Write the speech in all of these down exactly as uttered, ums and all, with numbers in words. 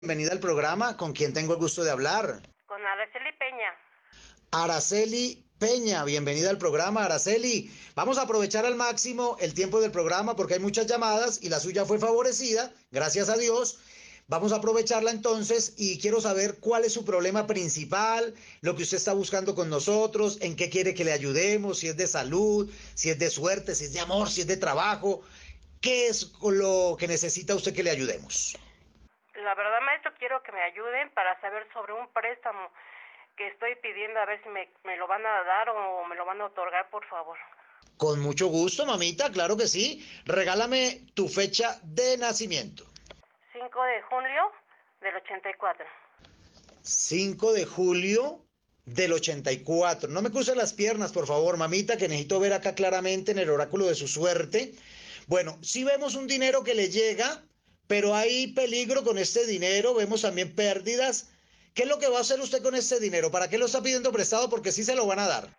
Bienvenida al programa. ¿Con quién tengo el gusto de hablar? Con Araceli Peña. Araceli Peña, bienvenida al programa, Araceli. Vamos a aprovechar al máximo el tiempo del programa porque hay muchas llamadas y la suya fue favorecida, gracias a Dios. Vamos a aprovecharla entonces y quiero saber cuál es su problema principal, lo que usted está buscando con nosotros, en qué quiere que le ayudemos, si es de salud, si es de suerte, si es de amor, si es de trabajo. ¿Qué es lo que necesita usted que le ayudemos? La verdad, maestro, quiero que me ayuden para saber sobre un préstamo que estoy pidiendo, a ver si me, me lo van a dar o me lo van a otorgar, por favor. Con mucho gusto, mamita, claro que sí. Regálame tu fecha de nacimiento. cinco de julio del ochenta y cuatro. cinco de julio del ochenta y cuatro. No me cruce las piernas, por favor, mamita, que necesito ver acá claramente en el oráculo de su suerte. Bueno, sí vemos un dinero que le llega, pero hay peligro con este dinero, vemos también pérdidas. ¿Qué es lo que va a hacer usted con este dinero? ¿Para qué lo está pidiendo prestado? Porque sí se lo van a dar.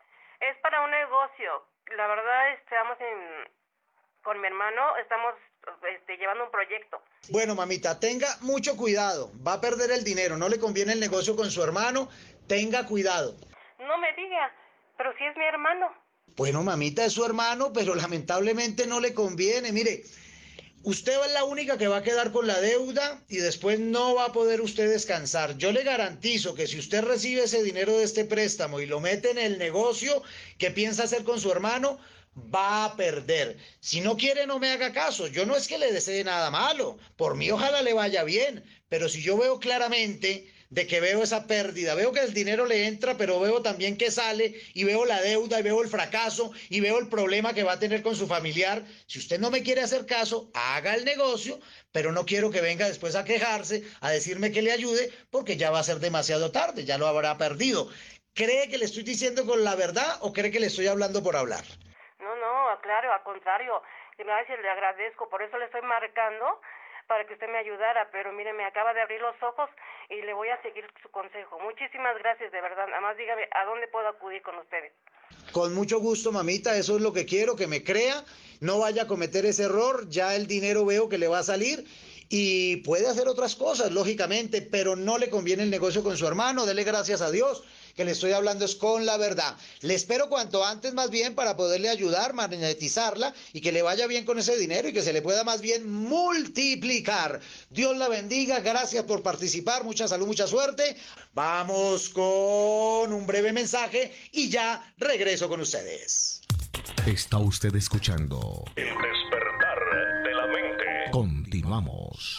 Es para un negocio. La verdad, estamos en, con mi hermano, estamos este, llevando un proyecto. Bueno, mamita, tenga mucho cuidado. Va a perder el dinero. No le conviene el negocio con su hermano. Tenga cuidado. No me diga, pero si es mi hermano. Bueno, mamita, es su hermano, pero lamentablemente no le conviene. Mire, usted es la única que va a quedar con la deuda y después no va a poder usted descansar. Yo le garantizo que si usted recibe ese dinero de este préstamo y lo mete en el negocio que piensa hacer con su hermano, va a perder. Si no quiere, no me haga caso. Yo no es que le desee nada malo. Por mí, ojalá le vaya bien. Pero si yo veo claramente de que veo esa pérdida, veo que el dinero le entra, pero veo también que sale y veo la deuda y veo el fracaso y veo el problema que va a tener con su familiar. Si usted no me quiere hacer caso, haga el negocio, pero no quiero que venga después a quejarse, a decirme que le ayude, porque ya va a ser demasiado tarde, ya lo habrá perdido. ¿Cree que le estoy diciendo con la verdad o cree que le estoy hablando por hablar? No, no, claro, al contrario. Gracias, le agradezco. Por eso le estoy marcando para que usted me ayudara. Pero mire, me acaba de abrir los ojos y le voy a seguir su consejo. Muchísimas gracias, de verdad. Nada más dígame, ¿a dónde puedo acudir con ustedes? Con mucho gusto, mamita, eso es lo que quiero, que me crea, no vaya a cometer ese error, ya el dinero veo que le va a salir y puede hacer otras cosas, lógicamente, pero no le conviene el negocio con su hermano, dele gracias a Dios, que le estoy hablando es con la verdad. Le espero cuanto antes más bien para poderle ayudar, magnetizarla y que le vaya bien con ese dinero y que se le pueda más bien multiplicar. Dios la bendiga, gracias por participar, mucha salud, mucha suerte. Vamos con un breve mensaje y ya regreso con ustedes. Está usted escuchando El despertar de la mente. Continuamos.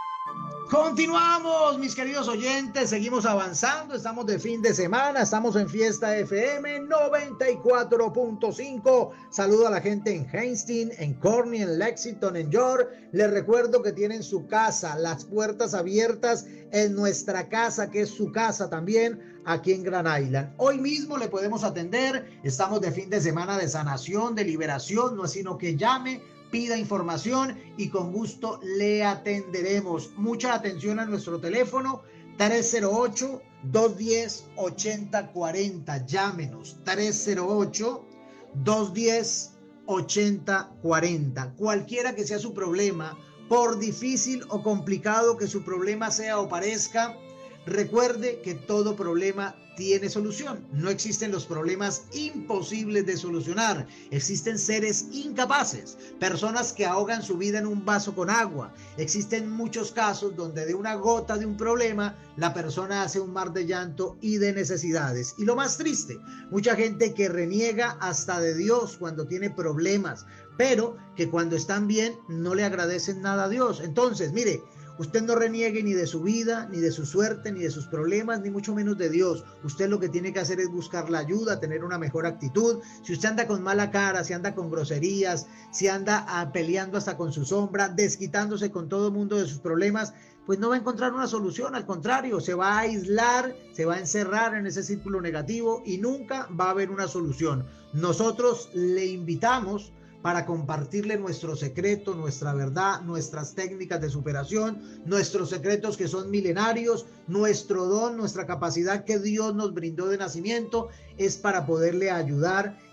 Continuamos, mis queridos oyentes, seguimos avanzando, estamos de fin de semana, estamos en Fiesta F M noventa y cuatro punto cinco. Saludo a la gente en Hastings, en Corny, en Lexington, en York. Les recuerdo que tienen su casa, las puertas abiertas en nuestra casa, que es su casa también, aquí en Grand Island. Hoy mismo le podemos atender, estamos de fin de semana de sanación, de liberación, no es sino que llame, pida información y con gusto le atenderemos. Mucha atención a nuestro teléfono tres cero ocho, dos uno cero, ocho cero cuatro cero. Llámenos tres cero ocho, dos uno cero, ocho cero cuatro cero. Cualquiera que sea su problema, por difícil o complicado que su problema sea o parezca, recuerde que todo problema tiene solución. No existen los problemas imposibles de solucionar. Existen seres incapaces, personas que ahogan su vida en un vaso con agua. Existen muchos casos donde de una gota de un problema la persona hace un mar de llanto y de necesidades. Y lo más triste, mucha gente que reniega hasta de Dios cuando tiene problemas, pero que cuando están bien no le agradecen nada a Dios. Entonces, mire, usted no reniegue ni de su vida, ni de su suerte, ni de sus problemas, ni mucho menos de Dios. Usted lo que tiene que hacer es buscar la ayuda, tener una mejor actitud. Si usted anda con mala cara, si anda con groserías, si anda ah, peleando hasta con su sombra, desquitándose con todo el mundo de sus problemas, pues no va a encontrar una solución. Al contrario, se va a aislar, se va a encerrar en ese círculo negativo y nunca va a haber una solución. Nosotros le invitamos para compartirle nuestro secreto, nuestra verdad, nuestras técnicas de superación, nuestros secretos que son milenarios, nuestro don, nuestra capacidad que Dios nos brindó de nacimiento, es para poderle ayudar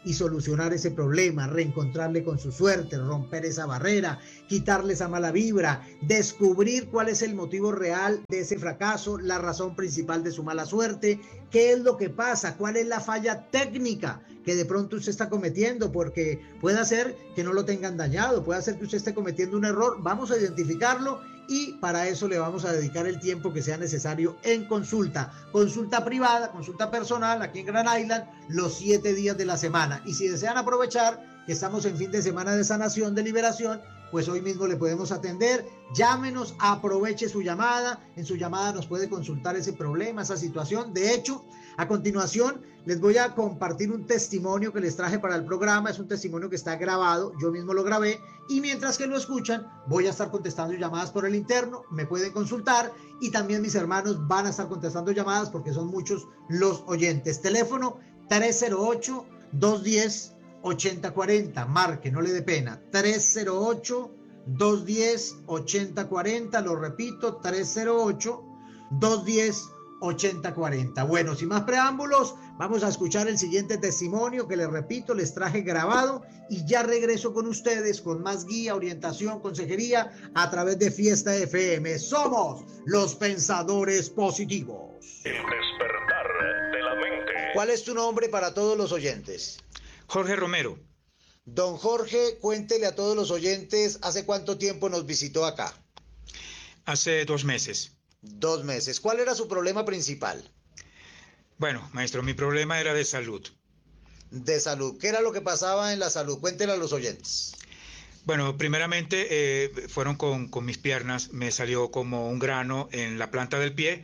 y solucionar ese problema, reencontrarle con su suerte, romper esa barrera, quitarle esa mala vibra, descubrir cuál es el motivo real de ese fracaso, la razón principal de su mala suerte, qué es lo que pasa, cuál es la falla técnica que de pronto usted está cometiendo, porque puede ser que no lo tengan dañado, puede ser que usted esté cometiendo un error. Vamos a identificarlo y para eso le vamos a dedicar el tiempo que sea necesario en consulta, consulta privada, consulta personal aquí en Grand Island, los siete días de la semana. Y si desean aprovechar que estamos en fin de semana de sanación, de liberación, pues hoy mismo le podemos atender. Llámenos, aproveche su llamada, en su llamada nos puede consultar ese problema, esa situación. De hecho, a continuación les voy a compartir un testimonio que les traje para el programa. Es un testimonio que está grabado, yo mismo lo grabé, y mientras que lo escuchan voy a estar contestando llamadas por el interno, me pueden consultar, y también mis hermanos van a estar contestando llamadas porque son muchos los oyentes. Teléfono tres cero ocho, dos uno cero, ocho cero cuatro cero, marque, no le dé pena, tres cero ocho, dos uno cero, ocho cero cuatro cero, lo repito, tres cero ocho, dos uno cero, ocho cero cuatro cero. Bueno, sin más preámbulos, vamos a escuchar el siguiente testimonio que les repito, les traje grabado, y ya regreso con ustedes con más guía, orientación, consejería a través de Fiesta F M. Somos los pensadores positivos. El despertar de la mente. ¿Cuál es tu nombre para todos los oyentes? Jorge Romero. Don Jorge, cuéntele a todos los oyentes, ¿hace cuánto tiempo nos visitó acá? Hace dos meses. Dos meses. ¿Cuál era su problema principal? Bueno, maestro, mi problema era de salud. De salud. ¿Qué era lo que pasaba en la salud? Cuéntele a los oyentes. Bueno, primeramente eh, fueron con, con mis piernas, me salió como un grano en la planta del pie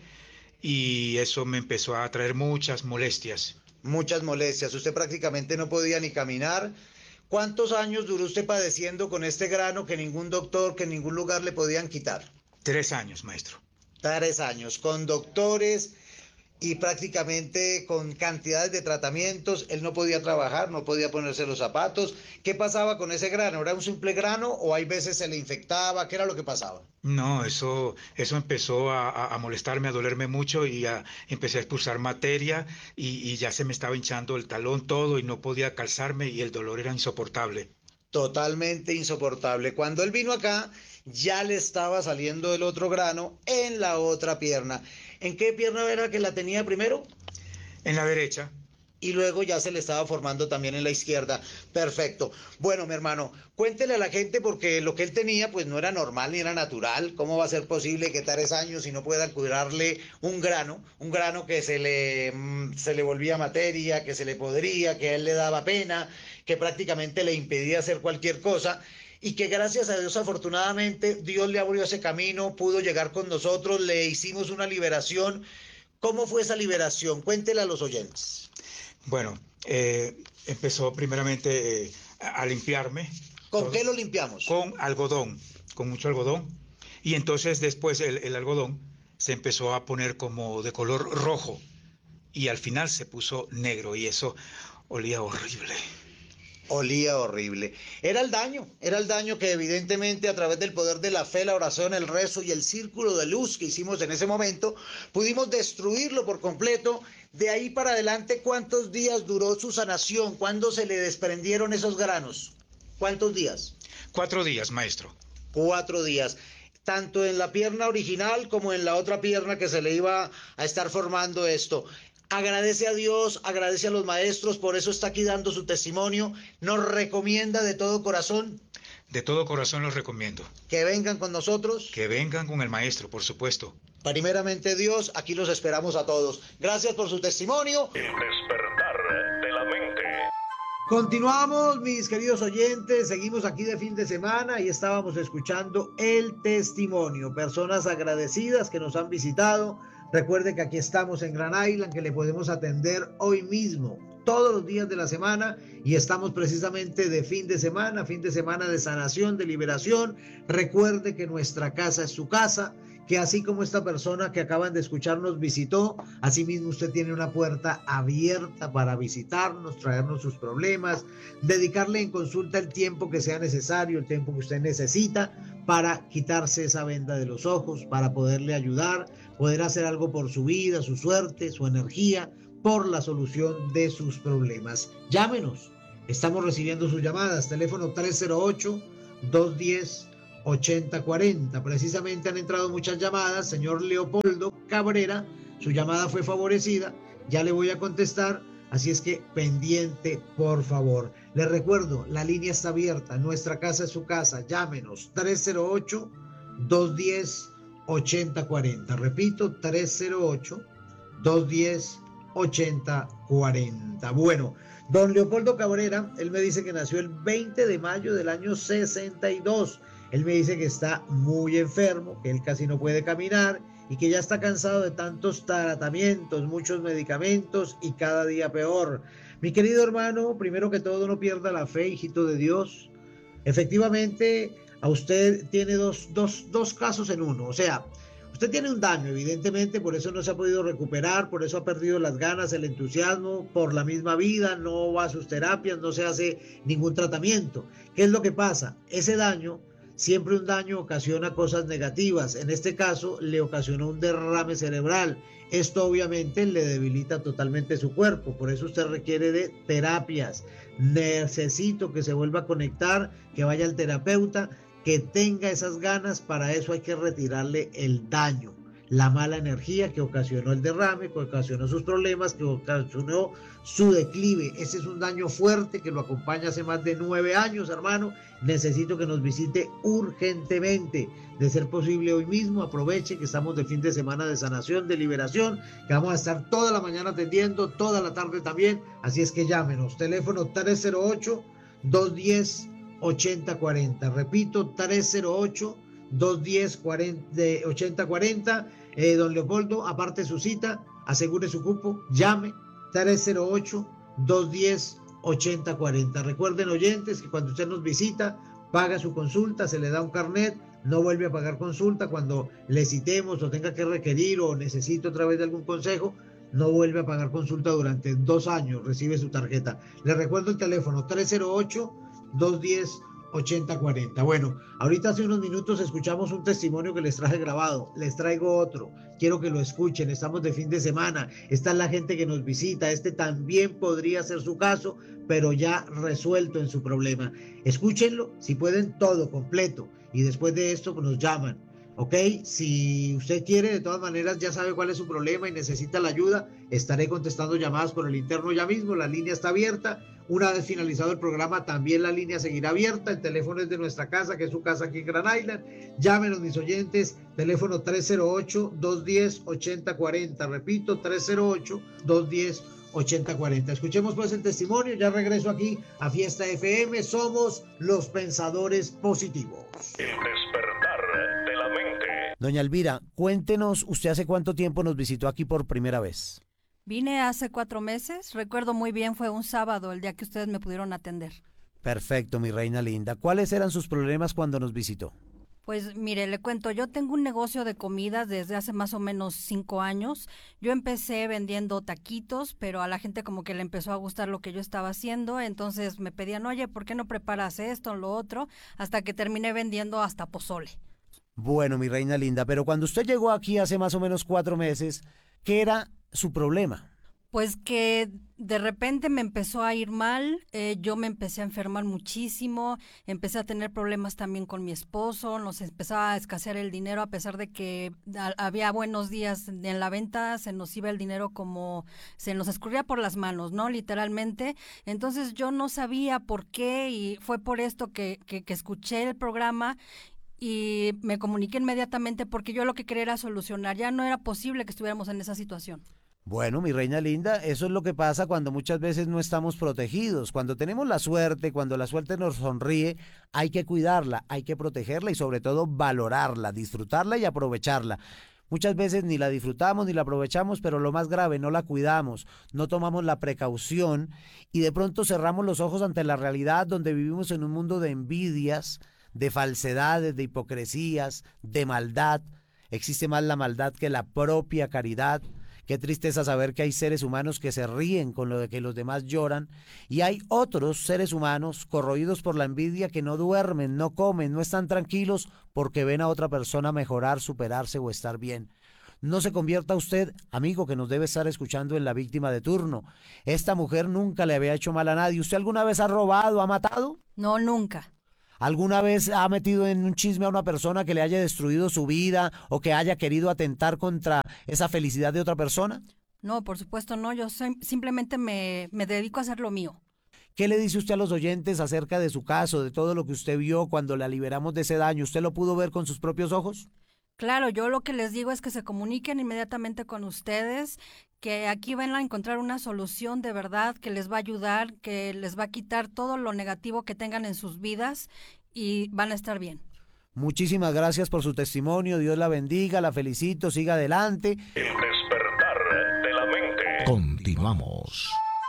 y eso me empezó a traer muchas molestias. Muchas molestias. Usted prácticamente no podía ni caminar. ¿Cuántos años duró usted padeciendo con este grano que ningún doctor, que en ningún lugar le podían quitar? Tres años, maestro. Tres años, con doctores y prácticamente con cantidades de tratamientos. Él no podía trabajar, no podía ponerse los zapatos. ¿Qué pasaba con ese grano? ¿Era un simple grano o hay veces se le infectaba? ¿Qué era lo que pasaba? No, eso, eso empezó a, a, a molestarme, a dolerme mucho y a, empecé a expulsar materia y, y ya se me estaba hinchando el talón todo y no podía calzarme y el dolor era insoportable. Totalmente insoportable. Cuando él vino acá, ya le estaba saliendo el otro grano en la otra pierna. ¿En qué pierna era que la tenía primero? En la derecha. Y luego ya se le estaba formando también en la izquierda. Perfecto. Bueno, mi hermano, cuéntele a la gente porque lo que él tenía pues no era normal ni era natural. ¿Cómo va a ser posible que tres años y no puedan curarle un grano? Un grano que se le, se le volvía materia, que se le podría, que a él le daba pena, que prácticamente le impedía hacer cualquier cosa. Y que gracias a Dios, afortunadamente, Dios le abrió ese camino, pudo llegar con nosotros, le hicimos una liberación. ¿Cómo fue esa liberación? Cuéntele a los oyentes. Bueno, eh, empezó primeramente eh, a limpiarme. ¿Con todo, qué lo limpiamos? Con algodón, con mucho algodón. Y entonces después el, el algodón se empezó a poner como de color rojo. Y al final se puso negro y eso olía horrible. Olía horrible. Era el daño, era el daño que evidentemente a través del poder de la fe, la oración, el rezo y el círculo de luz que hicimos en ese momento, pudimos destruirlo por completo. De ahí para adelante, ¿cuántos días duró su sanación? ¿Cuándo se le desprendieron esos granos? ¿Cuántos días? Cuatro días, maestro. Cuatro días. Tanto en la pierna original como en la otra pierna que se le iba a estar formando esto. Agradece a Dios, agradece a los maestros, por eso está aquí dando su testimonio. Nos recomienda de todo corazón. De todo corazón los recomiendo. Que vengan con nosotros. Que vengan con el maestro, por supuesto. Primeramente Dios, aquí los esperamos a todos. Gracias por su testimonio. El despertar de la mente. Continuamos, mis queridos oyentes, seguimos aquí de fin de semana y estábamos escuchando el testimonio. Personas agradecidas que nos han visitado. Recuerde que aquí estamos en Grand Island, que le podemos atender hoy mismo, todos los días de la semana, y estamos precisamente de fin de semana, fin de semana de sanación, de liberación. Recuerde que nuestra casa es su casa, que así como esta persona que acaban de escuchar nos visitó, así mismo usted tiene una puerta abierta para visitarnos, traernos sus problemas, dedicarle en consulta el tiempo que sea necesario, el tiempo que usted necesita para quitarse esa venda de los ojos, para poderle ayudar, poder hacer algo por su vida, su suerte, su energía, por la solución de sus problemas. Llámenos Estamos recibiendo sus llamadas, teléfono tres cero ocho, dos uno cero, ocho cero cuatro cero. Precisamente han entrado muchas llamadas. Señor Leopoldo Cabrera, su llamada fue favorecida, ya le voy a contestar, así es que pendiente, por favor. Les recuerdo, la línea está abierta, nuestra casa es su casa, llámenos tres cero ocho, dos uno cero, ocho cero cuatro cero. Repito, tres cero ocho, dos uno cero, ocho cero cuatro cero. Bueno, don Leopoldo Cabrera, él me dice que nació el veinte de mayo del año sesenta y dos. Él me dice que está muy enfermo, que él casi no puede caminar y que ya está cansado de tantos tratamientos, muchos medicamentos y cada día peor. Mi querido hermano, primero que todo, no pierda la fe, hijito de Dios. Efectivamente, a usted tiene dos, dos, dos casos en uno. O sea, usted tiene un daño, evidentemente, por eso no se ha podido recuperar, por eso ha perdido las ganas, el entusiasmo, por la misma vida, no va a sus terapias, no se hace ningún tratamiento. ¿Qué es lo que pasa? Ese daño, siempre un daño ocasiona cosas negativas. En este caso, le ocasionó un derrame cerebral. Esto obviamente le debilita totalmente su cuerpo, por eso usted requiere de terapias. Necesito que se vuelva a conectar, que vaya al terapeuta, que tenga esas ganas. Para eso hay que retirarle el daño, la mala energía que ocasionó el derrame, que ocasionó sus problemas, que ocasionó su declive. Ese es un daño fuerte que lo acompaña hace más de nueve años, hermano. Necesito que nos visite urgentemente, de ser posible hoy mismo. Aproveche que estamos de fin de semana de sanación, de liberación, que vamos a estar toda la mañana atendiendo, toda la tarde también. Así es que llámenos, teléfono tres cero ocho, dos uno cero, ocho cero cuatro cero. Repito, tres cero ocho, dos uno cero, ocho cero cuatro cero. Eh, don Leopoldo, aparte su cita, asegure su cupo, llame tres cero ocho, dos uno cero, ocho cero cuatro cero. Recuerden, oyentes, que cuando usted nos visita, paga su consulta, se le da un carnet, no vuelve a pagar consulta. Cuando le citemos o tenga que requerir o necesite otra vez de algún consejo, no vuelve a pagar consulta durante dos años, recibe su tarjeta. Le recuerdo el teléfono tres cero ocho, dos uno cero, ocho cero cuatro cero. Bueno, ahorita hace unos minutos escuchamos un testimonio que les traje grabado, les traigo otro, quiero que lo escuchen. Estamos de fin de semana, esta es la gente que nos visita, este también podría ser su caso, pero ya resuelto en su problema. Escúchenlo, si pueden, todo completo, y después de esto nos llaman, ¿ok? Si usted quiere, de todas maneras ya sabe cuál es su problema y necesita la ayuda, estaré contestando llamadas por el interno ya mismo, la línea está abierta. Una vez finalizado el programa, también la línea seguirá abierta. El teléfono es de nuestra casa, que es su casa aquí en Grand Island. Llámenos, mis oyentes, teléfono tres cero ocho, dos uno cero, ocho cero cuatro cero. Repito, tres cero ocho, dos uno cero, ocho cero cuatro cero. Escuchemos pues el testimonio. Ya regreso aquí a Fiesta F M. Somos los pensadores positivos. El despertar de la mente. Doña Elvira, cuéntenos, ¿usted hace cuánto tiempo nos visitó aquí por primera vez? Vine hace cuatro meses, recuerdo muy bien, fue un sábado el día que ustedes me pudieron atender. Perfecto, mi reina linda. ¿Cuáles eran sus problemas cuando nos visitó? Pues mire, le cuento, yo tengo un negocio de comida desde hace más o menos cinco años. Yo empecé vendiendo taquitos, pero a la gente como que le empezó a gustar lo que yo estaba haciendo, entonces me pedían, oye, ¿por qué no preparas esto o lo otro? Hasta que terminé vendiendo hasta pozole. Bueno, mi reina linda, pero cuando usted llegó aquí hace más o menos cuatro meses, ¿qué era su problema? Pues que de repente me empezó a ir mal, eh, yo me empecé a enfermar muchísimo, empecé a tener problemas también con mi esposo, nos empezaba a escasear el dinero a pesar de que a, había buenos días en la venta, se nos iba el dinero como se nos escurría por las manos, ¿no? Literalmente. Entonces yo no sabía por qué y fue por esto que, que, que escuché el programa y me comuniqué inmediatamente porque yo lo que quería era solucionar, ya no era posible que estuviéramos en esa situación. Bueno, mi reina linda, eso es lo que pasa cuando muchas veces no estamos protegidos. Cuando tenemos la suerte, cuando la suerte nos sonríe, hay que cuidarla, hay que protegerla y sobre todo valorarla, disfrutarla y aprovecharla. Muchas veces ni la disfrutamos ni la aprovechamos, pero lo más grave, no la cuidamos, no tomamos la precaución y de pronto cerramos los ojos ante la realidad donde vivimos en un mundo de envidias, de falsedades, de hipocresías, de maldad. Existe más la maldad que la propia caridad. Qué tristeza saber que hay seres humanos que se ríen con lo de que los demás lloran y hay otros seres humanos corroídos por la envidia que no duermen, no comen, no están tranquilos porque ven a otra persona mejorar, superarse o estar bien. No se convierta usted, amigo que nos debe estar escuchando, en la víctima de turno. Esta mujer nunca le había hecho mal a nadie. ¿Usted alguna vez ha robado, ha matado? No, nunca. ¿Alguna vez ha metido en un chisme a una persona que le haya destruido su vida o que haya querido atentar contra esa felicidad de otra persona? No, por supuesto no. Yo soy- simplemente me, me dedico a hacer lo mío. ¿Qué le dice usted a los oyentes acerca de su caso, de todo lo que usted vio cuando la liberamos de ese daño? ¿Usted lo pudo ver con sus propios ojos? Claro, yo lo que les digo es que se comuniquen inmediatamente con ustedes, que aquí van a encontrar una solución de verdad que les va a ayudar, que les va a quitar todo lo negativo que tengan en sus vidas y van a estar bien. Muchísimas gracias por su testimonio. Dios la bendiga, la felicito, siga adelante. El despertar de la mente. Continuamos.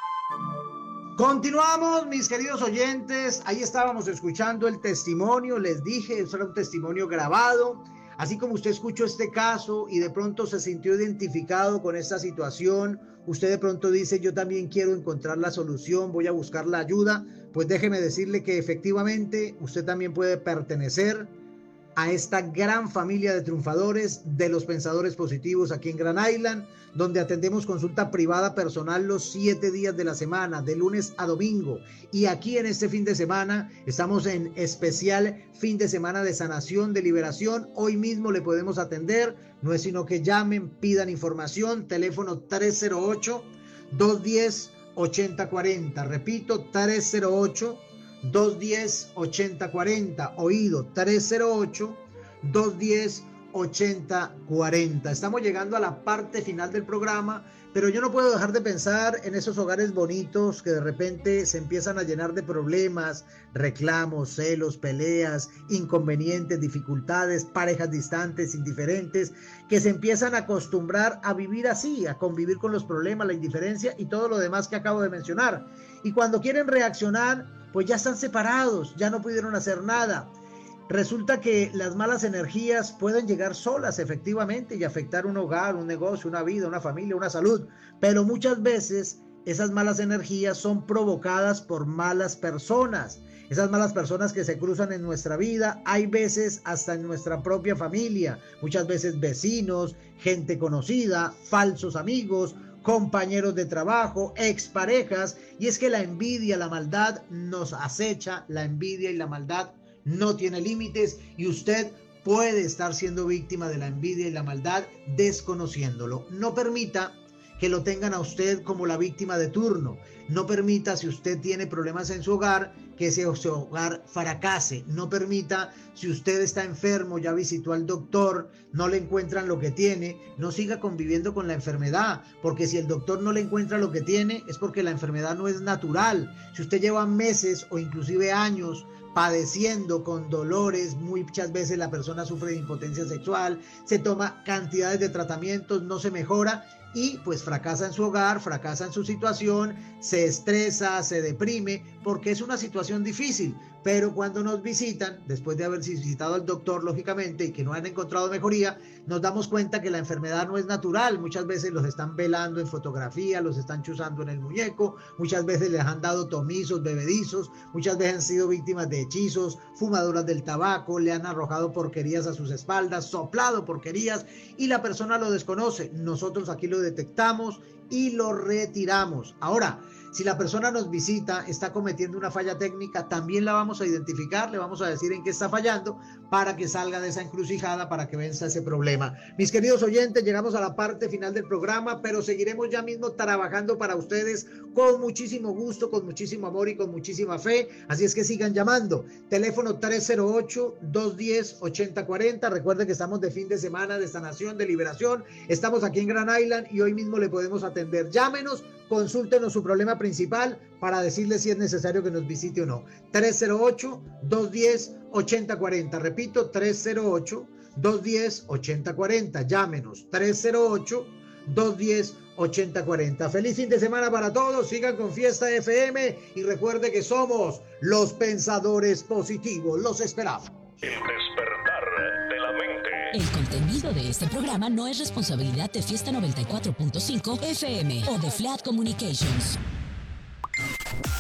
Continuamos, mis queridos oyentes. Ahí estábamos escuchando el testimonio. Les dije, eso era un testimonio grabado. Así como usted escuchó este caso y de pronto se sintió identificado con esta situación, usted de pronto dice, yo también quiero encontrar la solución, voy a buscar la ayuda, pues déjeme decirle que efectivamente usted también puede pertenecer a esta gran familia de triunfadores de los pensadores positivos aquí en Grand Island, donde atendemos consulta privada personal los siete días de la semana, de lunes a domingo. Y aquí en este fin de semana estamos en especial fin de semana de sanación, de liberación. Hoy mismo le podemos atender, no es sino que llamen, pidan información, teléfono tres cero ocho, dos uno cero, ocho cero cuatro cero, repito, tres cero ocho, dos uno cero, ocho cero cuatro cero, oído, tres cero ocho, dos uno cero, ocho cero cuatro cero. Estamos llegando a la parte final del programa, pero yo no puedo dejar de pensar en esos hogares bonitos que de repente se empiezan a llenar de problemas, reclamos, celos, peleas, inconvenientes, dificultades, parejas distantes, indiferentes, que se empiezan a acostumbrar a vivir así, a convivir con los problemas, la indiferencia y todo lo demás que acabo de mencionar. Y cuando quieren reaccionar, pues ya están separados, ya no pudieron hacer nada. Resulta que las malas energías pueden llegar solas efectivamente y afectar un hogar, un negocio, una vida, una familia, una salud, pero muchas veces esas malas energías son provocadas por malas personas. Esas malas personas que se cruzan en nuestra vida, hay veces hasta en nuestra propia familia, muchas veces vecinos, gente conocida, falsos amigos, compañeros de trabajo, exparejas, y es que la envidia, la maldad nos acecha, la envidia y la maldad no tiene límites y usted puede estar siendo víctima de la envidia y la maldad desconociéndolo. No permita que lo tengan a usted como la víctima de turno. No permita, si usted tiene problemas en su hogar, que ese hogar fracase. No permita, si usted está enfermo, ya visitó al doctor, no le encuentran lo que tiene, no siga conviviendo con la enfermedad, porque si el doctor no le encuentra lo que tiene, es porque la enfermedad no es natural. Si usted lleva meses o inclusive años padeciendo con dolores, muchas veces la persona sufre de impotencia sexual, se toma cantidades de tratamientos, no se mejora y pues fracasa en su hogar, fracasa en su situación, se estresa, se deprime, porque es una situación difícil. Pero cuando nos visitan, después de haber visitado al doctor, lógicamente, y que no han encontrado mejoría, nos damos cuenta que la enfermedad no es natural. Muchas veces los están velando en fotografía, los están chuzando en el muñeco, muchas veces les han dado tomizos, bebedizos, muchas veces han sido víctimas de hechizos, fumadoras del tabaco, le han arrojado porquerías a sus espaldas, soplado porquerías, y la persona lo desconoce. Nosotros aquí lo detectamos y lo retiramos. Ahora, si la persona nos visita, está cometiendo una falla técnica, también la vamos a identificar, le vamos a decir en qué está fallando para que salga de esa encrucijada, para que venza ese problema. Mis queridos oyentes, llegamos a la parte final del programa, pero seguiremos ya mismo trabajando para ustedes con muchísimo gusto, con muchísimo amor y con muchísima fe. Así es que sigan llamando. Teléfono tres cero ocho, dos uno cero, ocho cero cuatro cero. Recuerden que estamos de fin de semana de sanación, de liberación. Estamos aquí en Grand Island y hoy mismo le podemos atender. Llámenos, consúltenos su problema principal para decirle si es necesario que nos visite o no. tres cero ocho, dos uno cero, ocho cero cuatro cero. Repito, tres cero ocho, dos uno cero, ocho cero cuatro cero. Llámenos, tres cero ocho, dos uno cero, ocho cero cuatro cero. Feliz fin de semana para todos. Sigan con Fiesta F M y recuerde que somos los pensadores positivos. Los esperamos. El despertar de la mente. El contenido de este programa no es responsabilidad de Fiesta noventa y cuatro punto cinco F M o de Flat Communications.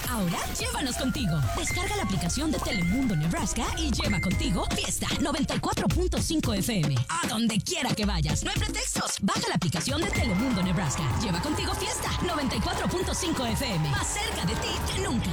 Ahora llévanos contigo. Descarga la aplicación de Telemundo Nebraska y lleva contigo Fiesta noventa y cuatro punto cinco F M. A donde quiera que vayas. No hay pretextos. Baja la aplicación de Telemundo Nebraska. Lleva contigo Fiesta noventa y cuatro punto cinco F M. Más cerca de ti que nunca.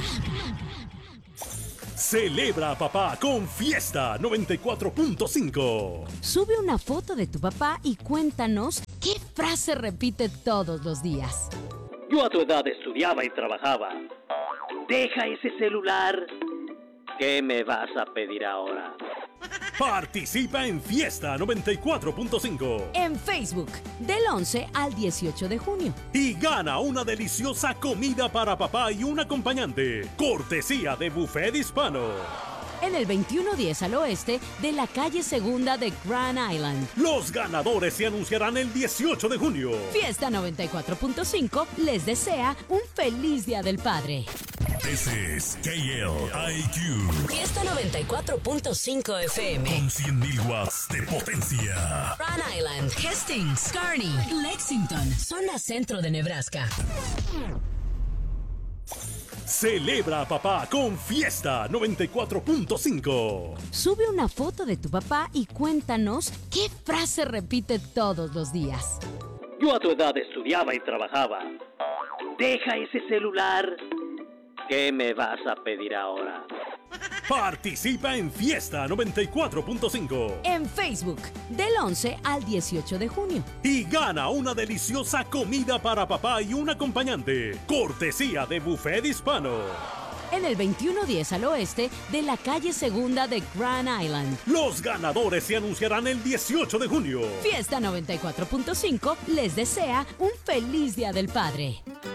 Celebra a papá con Fiesta noventa y cuatro punto cinco. Sube una foto de tu papá y cuéntanos qué frase repite todos los días. Yo a tu edad estudiaba y trabajaba. Deja ese celular. ¿Qué me vas a pedir ahora? Participa en Fiesta noventa y cuatro punto cinco. En Facebook, del once al dieciocho de junio. Y gana una deliciosa comida para papá y un acompañante. Cortesía de Buffet Hispano. En el veintiuno diez al oeste de la calle Segunda de Grand Island. Los ganadores se anunciarán el dieciocho de junio. Fiesta noventa y cuatro punto cinco les desea un feliz Día del Padre. Ese es K L I Q. Fiesta noventa y cuatro punto cinco F M. Con cien mil watts de potencia. Grand Island, Hastings, Kearney, Lexington, zona centro de Nebraska. Celebra a papá con Fiesta noventa y cuatro punto cinco. Sube una foto de tu papá y cuéntanos qué frase repite todos los días. Yo a tu edad estudiaba y trabajaba. Deja ese celular. ¿Qué me vas a pedir ahora? Participa en Fiesta noventa y cuatro punto cinco. En Facebook, del once al dieciocho de junio. Y gana una deliciosa comida para papá y un acompañante. Cortesía de Buffet Hispano. En el veintiuno diez al oeste de la calle Segunda de Grand Island. Los ganadores se anunciarán el dieciocho de junio. Fiesta noventa y cuatro punto cinco les desea un feliz Día del Padre.